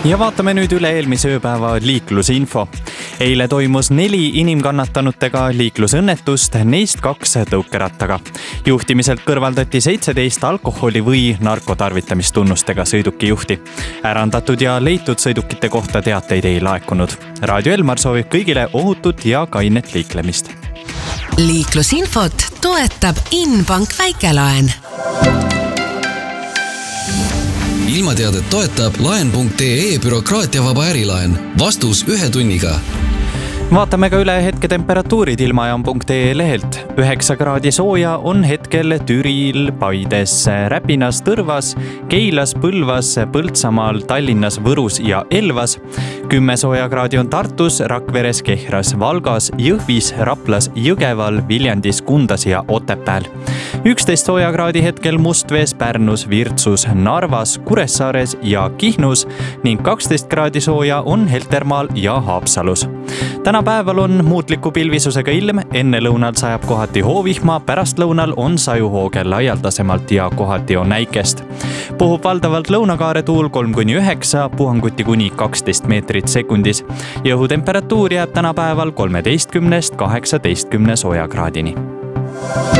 Ja vaatame nüüd üle eelmise ööpäeva liiklusinfo. Eile toimus 4 inimkannatanutega liiklusõnnetust, neist 2 tõukerattaga. Juhtimiselt kõrvaldati 17 alkoholi või narkotarvitamistunnustega sõidukijuhti. Ärandatud ja leitud sõidukite kohta teateid ei laekunud. Raadio Elmar soovib kõigile ohutut ja kainet liiklemist. Liiklusinfot toetab Inbank väikelaen. Ilmateadet toetab laen.ee bürokraatiavaba ärilaen. Vastus 1 tunniga. Vaatame ka üle hetketemperatuurid ilmajaam.ee lehelt. 9 kraadi sooja on hetkel Türil, Paides, Räpinas, Tõrvas, Keilas, Põlvas, Põltsamaal, Tallinnas, Võrus ja Elvas. 10 sooja kraadi on Tartus, Rakveres, Kehras, Valgas, Jõhvis, Raplas, Jõgeval, Viljandis, Kundas ja Otepääl. 11 sooja kraadi hetkel Mustvees, Pärnus, Virtsus, Narvas, Kuressaares ja Kihnus ning 12 kraadi sooja on Heltermaal ja Haapsalus. Täna päeval on muutliku pilvisusega ilm, enne lõunal sajab kohati hoovihma, pärastlõunal on sajuhooge laialdasemalt ja kohati on näikest. Puhub valdavalt lõunakaare tuul 3-9, puhanguti kuni 12 meetrit sekundis. Õhutemperatuur jääb täna päeval 13-18 soojakraadini.